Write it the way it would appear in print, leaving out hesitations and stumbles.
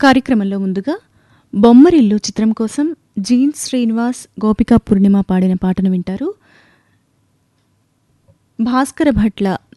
కార్యక్రమంలో ముందుగా బొమ్మరిల్లు చిత్రం కోసం జీన్స్ శ్రీనివాస్, గోపికా పూర్ణిమ పాడిన పాటను వింటారు. భాస్కర భట్ల